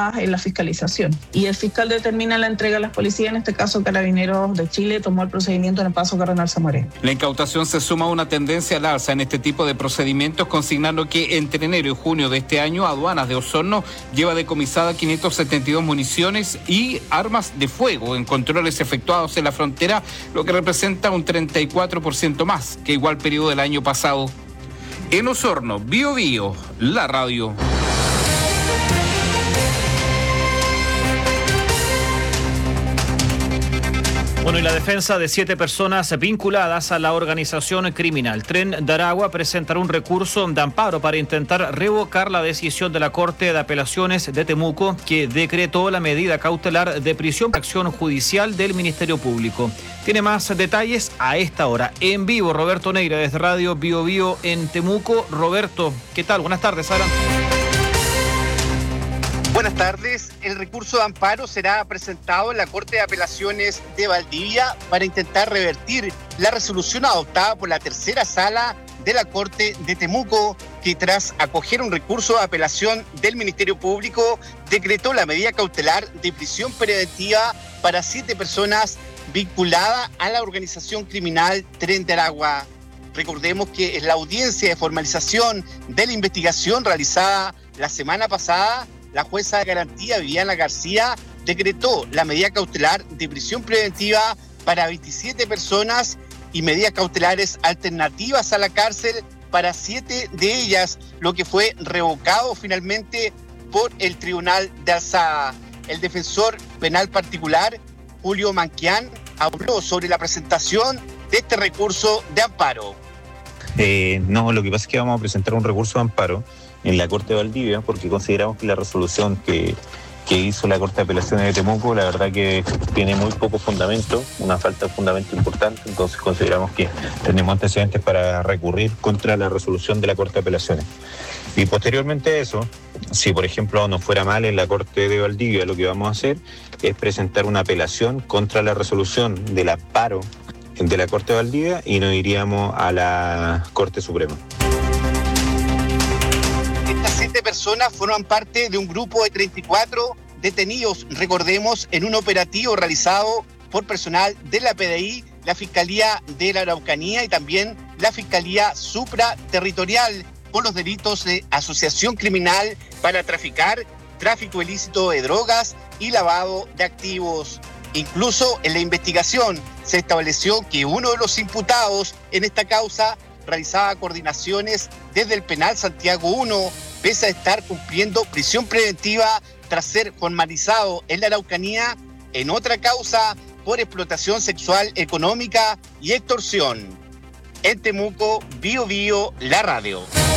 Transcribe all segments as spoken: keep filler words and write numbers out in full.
basadas en la fiscalización. Y el fiscal determina la entrega a las policías, en este caso Carabineros de Chile tomó el procedimiento en el Paso Cardenal Zamoré. La incautación se suma a una tendencia al alza en este tipo de procedimientos, consignando que entre enero y junio de este año Aduanas de Osorno lleva decomisada quinientas setenta y dos municiones y armas de fuego en controles efectuados en la frontera, lo que representa un treinta y cuatro por ciento más que igual periodo del año pasado. En Osorno, Bio Bio, la radio. Bueno, y la defensa de siete personas vinculadas a la organización criminal Tren de Aragua presentará un recurso de amparo para intentar revocar la decisión de la Corte de Apelaciones de Temuco, que decretó la medida cautelar de prisión por acción judicial del Ministerio Público. Tiene más detalles a esta hora. En vivo, Roberto Neira, desde Radio Bio Bio en Temuco. Roberto, ¿qué tal? Buenas tardes, adelante. Buenas tardes. El recurso de amparo será presentado en la Corte de Apelaciones de Valdivia para intentar revertir la resolución adoptada por la tercera sala de la Corte de Temuco, que tras acoger un recurso de apelación del Ministerio Público decretó la medida cautelar de prisión preventiva para siete personas vinculadas a la organización criminal Tren de Aragua. Recordemos que en la audiencia de formalización de la investigación realizada la semana pasada, la jueza de garantía Viviana García decretó la medida cautelar de prisión preventiva para veintisiete personas y medidas cautelares alternativas a la cárcel para siete de ellas, lo que fue revocado finalmente por el Tribunal de Alzada. El defensor penal particular, Julio Manquián, habló sobre la presentación de este recurso de amparo. Eh, no, lo que pasa es que vamos a presentar un recurso de amparo en la Corte de Valdivia porque consideramos que la resolución que, que hizo la Corte de Apelaciones de Temuco, la verdad que tiene muy poco fundamento, una falta de fundamento importante, entonces consideramos que tenemos antecedentes para recurrir contra la resolución de la Corte de Apelaciones. Y posteriormente a eso, si por ejemplo nos fuera mal en la Corte de Valdivia, lo que vamos a hacer es presentar una apelación contra la resolución del amparo de la Corte de Valdivia y nos iríamos a la Corte Suprema. Estas siete personas forman parte de un grupo de treinta y cuatro detenidos, recordemos, en un operativo realizado por personal de la P D I, la Fiscalía de la Araucanía y también la Fiscalía Supraterritorial por los delitos de asociación criminal para traficar, tráfico ilícito de drogas y lavado de activos. Incluso en la investigación se estableció que uno de los imputados en esta causa realizaba coordinaciones desde el penal Santiago uno, pese a estar cumpliendo prisión preventiva tras ser formalizado en la Araucanía en otra causa por explotación sexual económica y extorsión. En Temuco, Bio Bio, la radio.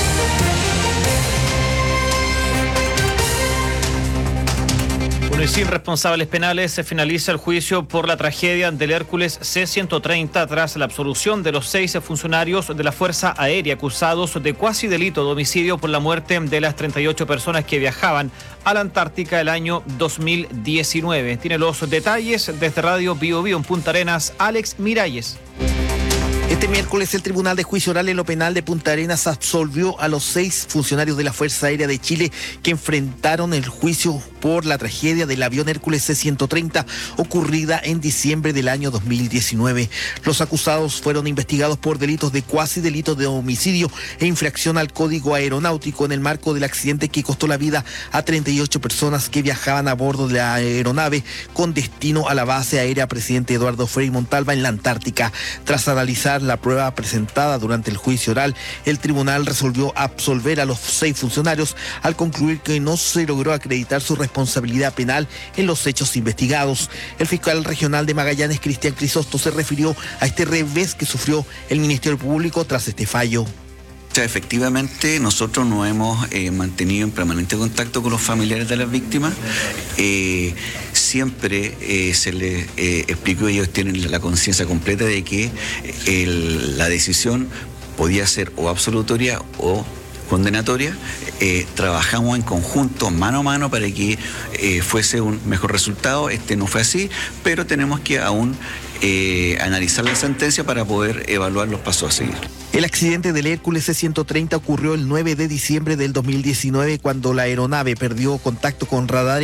Bueno, y sin responsables penales se finaliza el juicio por la tragedia del Hércules C ciento treinta tras la absolución de los seis funcionarios de la Fuerza Aérea acusados de cuasi delito de homicidio por la muerte de las treinta y ocho personas que viajaban a la Antártica el año dos mil diecinueve. Tiene los detalles desde Radio Bio Bio en Punta Arenas, Alex Miralles. Este miércoles el Tribunal de Juicio Oral en lo Penal de Punta Arenas absolvió a los seis funcionarios de la Fuerza Aérea de Chile que enfrentaron el juicio por la tragedia del avión Hércules C ciento treinta ocurrida en diciembre del año dos mil diecinueve. Los acusados fueron investigados por delitos de cuasi delito de homicidio e infracción al Código Aeronáutico en el marco del accidente que costó la vida a treinta y ocho personas que viajaban a bordo de la aeronave con destino a la base aérea Presidente Eduardo Frei Montalva en la Antártica. Tras analizar la prueba presentada durante el juicio oral, el tribunal resolvió absolver a los seis funcionarios al concluir que no se logró acreditar su responsabilidad penal en los hechos investigados. El fiscal regional de Magallanes, Cristian Crisosto, se refirió a este revés que sufrió el Ministerio Público tras este fallo. Efectivamente, nosotros nos hemos eh, mantenido en permanente contacto con los familiares de las víctimas. Eh, siempre eh, se les eh, explicó, ellos tienen la conciencia completa de que el, la decisión podía ser o absolutoria o condenatoria. Eh, trabajamos en conjunto, mano a mano, para que eh, fuese un mejor resultado. Este no fue así, pero tenemos que aún eh, analizar la sentencia para poder evaluar los pasos a seguir. El accidente del Hércules C ciento treinta ocurrió el nueve de diciembre del dos mil diecinueve cuando la aeronave perdió contacto con radares